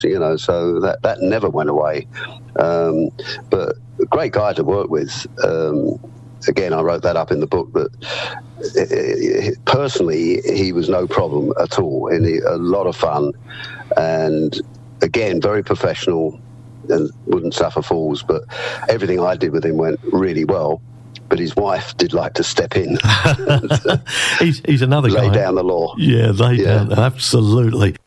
so that never went away. But a great guy to work with. Again, I wrote that up in the book, but personally, he was no problem at all, and a lot of fun, and again, very professional and wouldn't suffer fools, but everything I did with him went really well. But his wife did like to step in. He's another guy. Lay down the law. Yeah, lay down. Absolutely.